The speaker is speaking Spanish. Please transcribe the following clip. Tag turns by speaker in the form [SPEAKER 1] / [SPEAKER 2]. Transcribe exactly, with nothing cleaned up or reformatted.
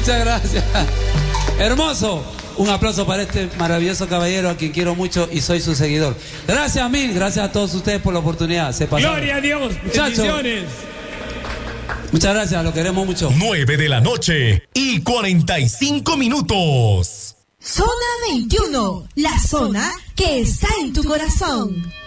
[SPEAKER 1] muchas gracias. Hermoso. Un aplauso para este maravilloso caballero a quien quiero mucho y soy su seguidor. Gracias mil, gracias a todos ustedes por la oportunidad. Se pasaron.
[SPEAKER 2] Gloria a Dios, bendiciones.
[SPEAKER 1] Muchas gracias, lo queremos mucho.
[SPEAKER 3] nueve de la noche y cuarenta y cinco minutos.
[SPEAKER 4] Zona veintiuno, la zona que está en tu corazón.